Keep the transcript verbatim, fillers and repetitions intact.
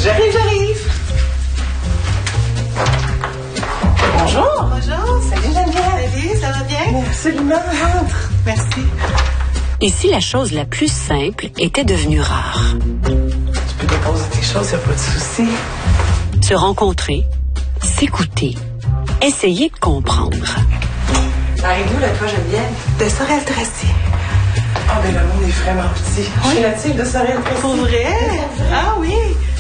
J'arrive, j'arrive. Bonjour. Bonjour. Salut Geneviève. Salut, ça va bien? Mais absolument, rentre. Merci. Et si la chose la plus simple était devenue rare? Tu peux déposer tes choses, y a pas de souci. Se rencontrer, s'écouter, essayer de comprendre. T'arrives d'où, là, toi, Geneviève? De Sorel-Tracy. Ah, ben le monde est vraiment petit. Je suis native de Sorel-Tracy. Pour vrai? Ah oui.